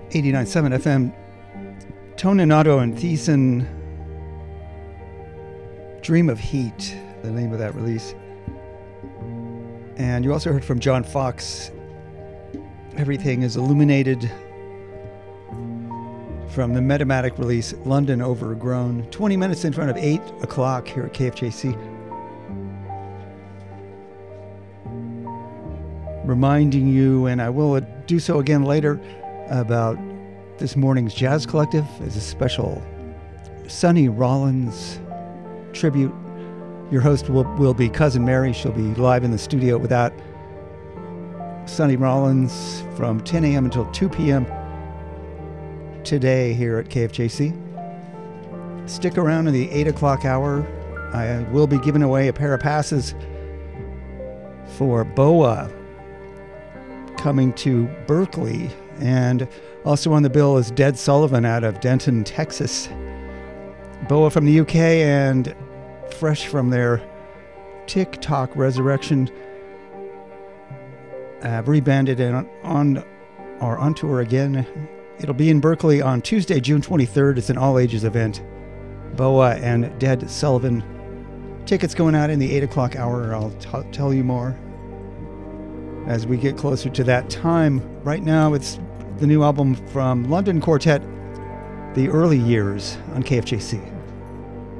89.7 FM. Toninato and Thiessen, Dream of Heat, the name of that release. And you also heard from John Fox, Everything is Illuminated, from the Metamatic release, London Overgrown. 20 minutes in front of 8 o'clock here at KFJC. Reminding you, and I will do so again later, about this morning's Jazz Collective as a special Sonny Rollins tribute. Your host will be Cousin Mary. She'll be live in the studio with that. Sonny Rollins from 10 a.m. until 2 p.m. today here at KFJC. Stick around in the 8 o'clock hour. I will be giving away a pair of passes for BOA coming to Berkeley, and also on the bill is Dead Sullivan out of Denton, Texas. BOA from the UK, and fresh from their TikTok Resurrection, rebanded and on tour again. It'll be in Berkeley on Tuesday, June 23rd. It's an all-ages event. BOA and Dead Sullivan. Tickets going out in the 8 o'clock hour. I'll tell you more as we get closer to that time. Right now, it's the new album from London Quartet, The Early Years, on KFJC.